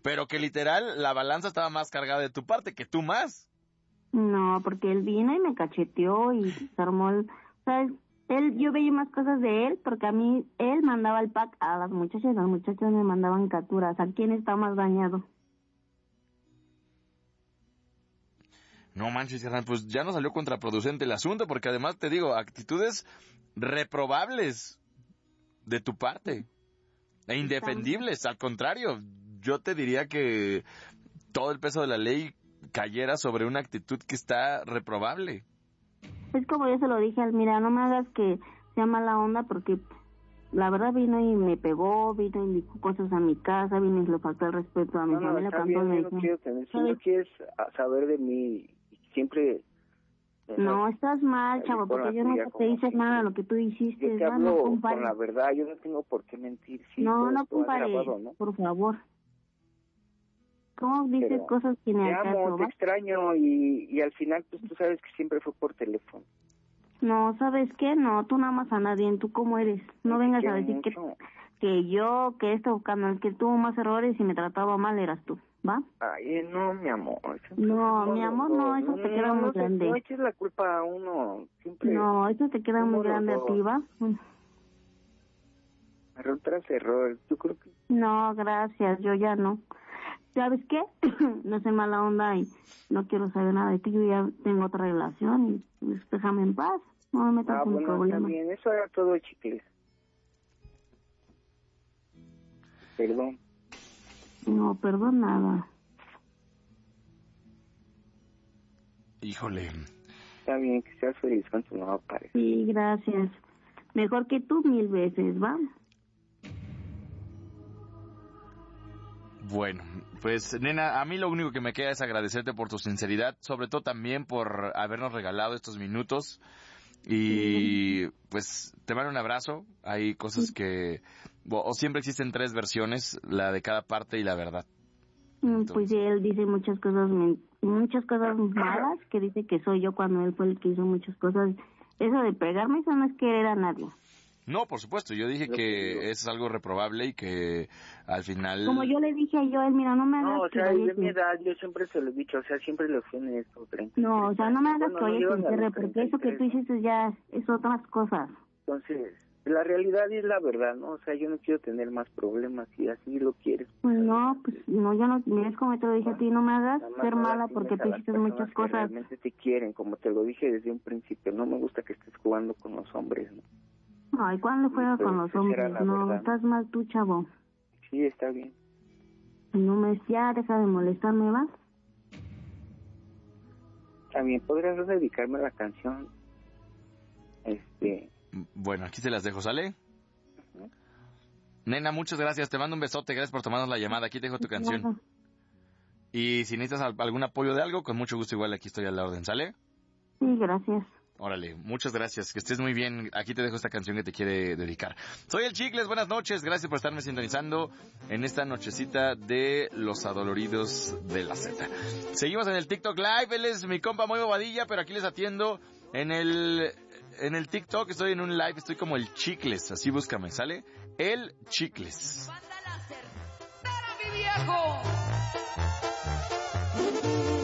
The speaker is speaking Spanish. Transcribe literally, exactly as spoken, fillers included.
pero que literal la balanza estaba más cargada de tu parte que tú más. No, porque él vino y me cacheteó y se armó el... ¿Sabes? Él, yo veía más cosas de él porque a mí, él mandaba el pack a las muchachas y las muchachas me mandaban capturas. ¿A quién está más dañado? No manches, pues ya no salió contraproducente el asunto, porque además te digo, actitudes reprobables de tu parte e indefendibles. Al contrario, yo te diría que todo el peso de la ley cayera sobre una actitud que está reprobable. Es como yo se lo dije al, mira, no me hagas que sea mala onda porque la verdad vino y me pegó, vino y dijo cosas a mi casa, vino y le faltó el respeto a mi no, familia. No, está bien, yo no quiero tener, si no quieres saber de mí, siempre... No, estás mal, chavo, porque yo no te hice siempre. Nada lo que tú hiciste. Yo te no, hablo no con la verdad, yo no tengo por qué mentir. Sí, no, no compares, ¿no? por favor. ¿Cómo dices Pero cosas sin el caso? Te amo, te extraño y, y al final pues tú sabes que siempre fue por teléfono. No, ¿sabes qué? No, tú nada más a nadie, ¿tú cómo eres? No sí, vengas a decir que, que yo, que esto, buscando el que tuvo más errores y me trataba mal eras tú, ¿va? Ay, no, mi amor. No, no mi amor, no, eso no, te queda no, muy no, grande. No eches la culpa a uno, siempre... No, eso te queda muy grande a ti, ¿va? Error tras error, yo creo que... No, gracias, yo ya no. ¿Sabes qué? No soy mala onda y no quiero saber nada de ti, yo ya tengo otra relación y pues, déjame en paz, no me metas ah, en bueno, problemas. Bien, eso era todo, chicles. Perdón. No, perdón nada. Híjole. Está bien, que seas feliz con tu nueva pareja. Sí, gracias. Mejor que tú mil veces, ¿va? Bueno, pues nena, a mí lo único que me queda es agradecerte por tu sinceridad, sobre todo también por habernos regalado estos minutos y pues te mando un abrazo. Hay cosas que, o siempre existen tres versiones, la de cada parte y la verdad. Entonces, pues él dice muchas cosas, muchas cosas malas, que dice que soy yo cuando él fue el que hizo muchas cosas. Eso de pegarme, eso no es querer a nadie. No, por supuesto, yo dije que es algo reprobable y que al final... Como yo le dije a Joel, mira, no me hagas... No, o sea, de mi edad, yo siempre se lo he dicho, o sea, siempre le fui en esto, treinta. No, o sea, no me hagas bueno, que oye no sin cierre, porque eso que tú hiciste ya es otras cosas. Entonces, la realidad es la verdad, ¿no? O sea, yo no quiero tener más problemas, y así lo quieres. Pues no, pues no, yo no, mira, es como te lo dije a ti, no me hagas ser mala porque tú hiciste muchas cosas. Realmente te quieren, como te lo dije desde un principio, no me gusta que estés jugando con los hombres, ¿no? Ay, ¿cuándo juegas con los hombres? No, verdad, estás mal tú, chavo. Sí, está bien. No me, ya, deja de molestarme, ¿va? También podrías dedicarme a la canción. Este... Bueno, aquí te las dejo, ¿sale? Uh-huh. Nena, muchas gracias, te mando un besote, gracias por tomarnos la llamada, aquí te dejo tu canción. Uh-huh. Y si necesitas algún apoyo de algo, con mucho gusto igual aquí estoy a la orden, ¿sale? Sí, gracias. Órale, muchas gracias, que estés muy bien, aquí te dejo esta canción que te quiere dedicar. Soy el Chicles, buenas noches, gracias por estarme sintonizando en esta nochecita de Los Adoloridos de la Z. Seguimos en el TikTok Live, él es mi compa muy bobadilla, pero aquí les atiendo en el... En el TikTok estoy en un live, estoy como el Chicles, así búscame, ¿sale? El Chicles. Banda láser, ¡para mi viejo!